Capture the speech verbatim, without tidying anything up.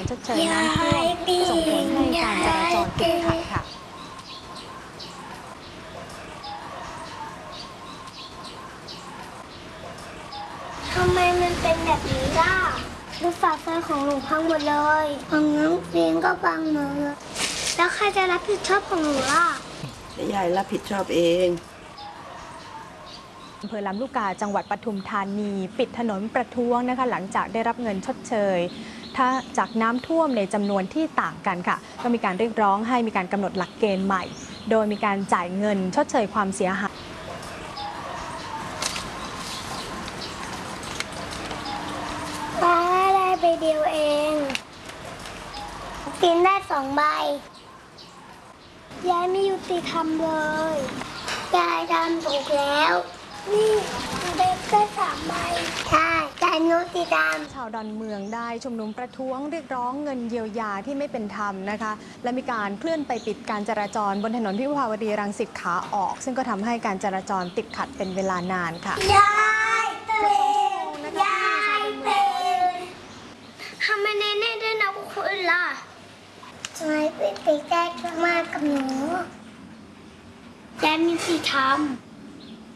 ชดเชยน้ำท่วมส่งผลให้การจราจรติดขัดค่ะทำไมมันเป็นแบบนี้ล่ะรถไฟฟ้าของหนูพังหมดเลยของน้องเรียนก็พังหมดเลยแล้วใครจะรับผิดชอบของหนูล่ะยายรับผิดชอบเองอำเภอลำลูกกาจังหวัดปทุมธานีปิดถนนประท้วงนะคะหลังจากได้รับเงินชดเชยถ้าจากน้ำท่วมในจำนวนที่ต่างกันค่ะก็มีการเรียกร้องให้มีการกำหนดหลักเกณฑ์ใหม่โดยมีการจ่ายเงินชดเชยความเสียหายป้าได้ไปเดียวเองกินได้สองใบยายไม่ยุติธรรมเลยยายทำถูกแล้วนี่เด็กได้สามใบใช่ยายยุติธรรมชาวดอนเมืองได้ชุมนุมประท้วงเรียกร้องเงินเยียวยาที่ไม่เป็นธรรมนะคะและมีการเคลื่อนไปปิดการจราจรบนถนนวิภาวดีรังสิตขาออกซึ่งก็ทำให้การจราจรติดขัดเป็นเวลานานค่ะยายตื่นยายตื่นทำไมเน่เน่ได้นับคุณล่ะทำไมเป็นตีแรกมากกับหนูยายมีสิทธิ์ทำ